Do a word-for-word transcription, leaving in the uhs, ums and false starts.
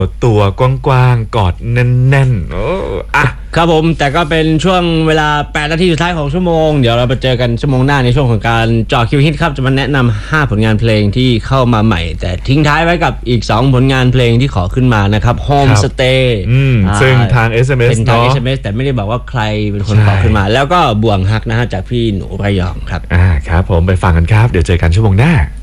ตัวกว้างๆกอดแน่นๆโอ้อะครับผมแต่ก็เป็นช่วงเวลาแปดนาทีสุดท้ายของชั่วโมงเดี๋ยวเราไปเจอกันชั่วโมงหน้าในช่วงของการเจาะคิวฮิตครับจะมาแนะนำห้าผลงานเพลงที่เข้ามาใหม่แต่ทิ้งท้ายไว้กับอีกสองผลงานเพลงที่ขอขึ้นมานะครับ Home Stay ซึ่งทาง เอส เอ็ม เอสเป็นทางเนาะเอส เอ็ม เอส แต่ไม่ได้บอกว่าใครเป็นคนขอขึ้นมาแล้วก็บ่วงฮักนะฮะจากพี่หนูระยองครับอ่าครับผมไปฟังกันครับเดี๋ยวเจอกันชั่วโมงหน้า